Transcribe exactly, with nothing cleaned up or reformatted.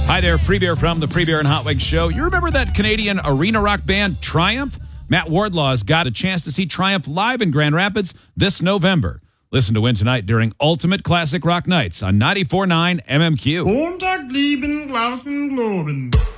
Hi there, Free Beer from the Free Beer and Hot Wings Show. You remember that Canadian arena rock band Triumph? Matt Wardlaw's got a chance to see Triumph live in Grand Rapids this November. Listen to Win tonight during Ultimate Classic Rock Nights on ninety-four point nine M M Q. Montag, lieben, glauben, globen.